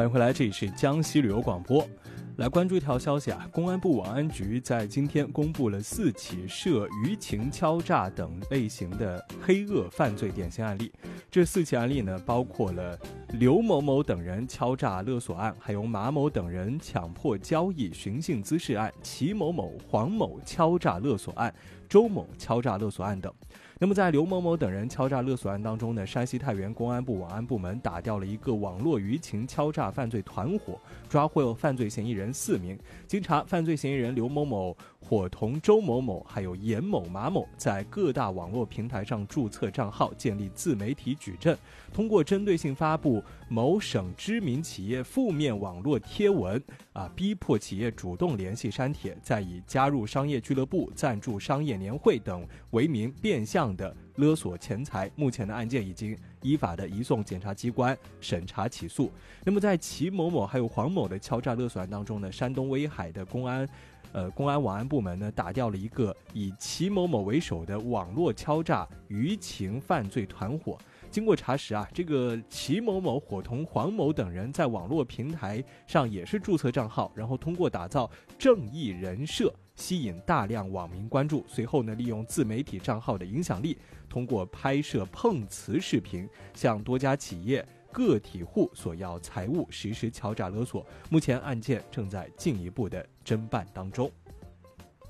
欢迎回来，这里是江西旅游广播。来关注一条消息啊，公安部网安局在今天公布了4起涉舆情敲诈等类型的黑恶犯罪典型案例。这4起案例呢，包括了刘某某等人敲诈勒索案，还有马某等人强迫交易寻衅滋事案，齐某某、黄某敲诈勒索案，周某敲诈勒索案等。那么在刘某某等人敲诈勒索案当中呢，山西太原公安部网安部门打掉了一个网络舆情敲诈犯罪团伙，抓获犯罪嫌疑人4名。经查，犯罪嫌疑人刘某某伙同周某某还有严某、马某在各大网络平台上注册账号，建立自媒体矩阵，通过针对性发布某省知名企业负面网络贴文逼迫企业主动联系删帖，再以加入商业俱乐部、赞助商业年会等为名变相的勒索钱财。目前的案件已经依法的移送检察机关审查起诉。那么在齐某某还有黄某的敲诈勒索案当中呢，山东威海的公安网安部门呢打掉了一个以齐某某为首的网络敲诈舆情犯罪团伙。经过查实这个齐某某伙同黄某等人在网络平台上也是注册账号，然后通过打造正义人设吸引大量网民关注，随后呢利用自媒体账号的影响力，通过拍摄碰瓷视频向多家企业个体户索要财物，实施敲诈勒索。目前案件正在进一步的侦办当中。